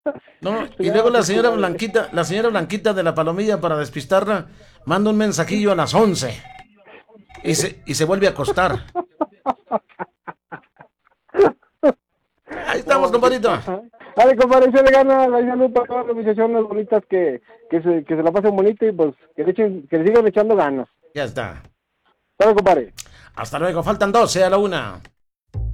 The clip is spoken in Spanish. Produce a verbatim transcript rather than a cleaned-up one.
No, y Ya, luego la pues, señora compadre. Blanquita, la señora Blanquita de la palomilla para despistarla, manda un mensajillo a las once y se, y se vuelve a acostar. Ahí estamos, No, sí. compadrito. Dale, compadre, se le gana, hay salud para todas las muchachonas bonitas que, que, se, que se la pasen bonito y pues que le, echen, que le sigan echando ganas. Ya está. Dale, compadre. Hasta luego, faltan doce a la una.